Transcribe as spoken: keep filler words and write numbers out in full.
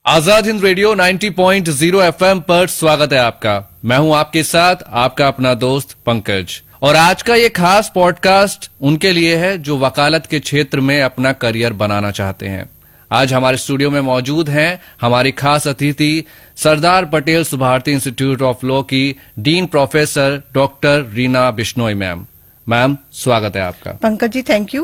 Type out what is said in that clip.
Azad Hind radio नब्बे point zero FM पर स्वागत है आपका। मैं हूं आपके साथ आपका अपना दोस्त पंकज, और आज का ये खास पॉडकास्ट उनके लिए है जो वकालत के क्षेत्र में अपना करियर बनाना चाहते हैं। आज हमारे स्टूडियो में मौजूद हैं हमारी खास अतिथि Sardar Patel Subharti institute of law की dean professor doctor Reena Bishnoi ma'am. Ma'am, स्वागत है आपका। Pankaj ji, thank you.